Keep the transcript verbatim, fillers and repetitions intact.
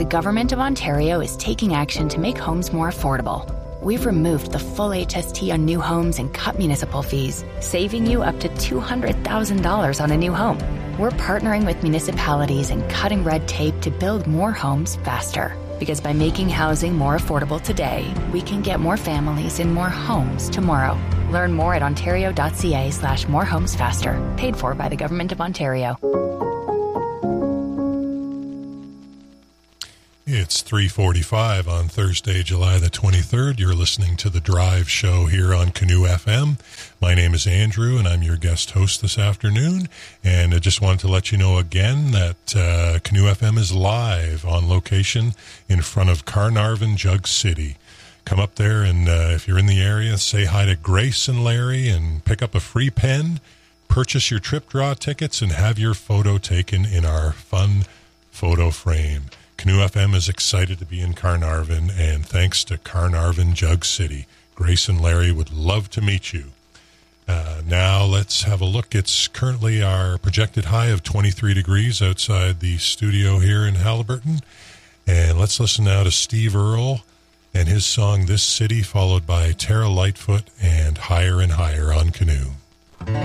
the Government of Ontario is taking action to make homes more affordable. We've removed the full H S T on new homes and cut municipal fees, saving you up to two hundred thousand dollars on a new home. We're partnering with municipalities and cutting red tape to build more homes faster. Because by making housing more affordable today, we can get more families in more homes tomorrow. Learn more at ontario.ca slash more homes faster. Paid for by the Government of Ontario. It's three forty-five on Thursday, July the twenty-third. You're listening to The Drive Show here on Canoe F M. My name is Andrew, and I'm your guest host this afternoon. And I just wanted to let you know again that uh, Canoe F M is live on location in front of Carnarvon Jug City. Come up there, and uh, if you're in the area, say hi to Grace and Larry and pick up a free pen, purchase your trip draw tickets, and have your photo taken in our fun photo frame. Canoe F M is excited to be in Carnarvon, and thanks to Carnarvon Jug City. Grace and Larry would love to meet you. Uh, now let's have a look. It's currently our projected high of twenty-three degrees outside the studio here in Haliburton. And let's listen now to Steve Earle and his song This City, followed by Tara Lightfoot and Higher and Higher on Canoe.